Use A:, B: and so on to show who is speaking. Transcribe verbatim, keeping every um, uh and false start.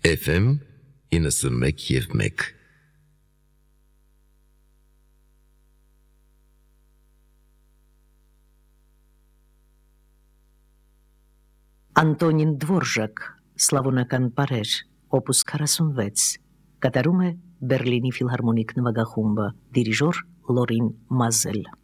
A: Էֆ Էմ իննսունմեկ և մեկ
B: Անտոնին Դվորժակ, սլավոնական պարեր, օպուս քառասունվեց, կատարում է Բերլինի ֆիլհարմոնիկ նվագախումբը, դիրիժոր Լորին Մազել։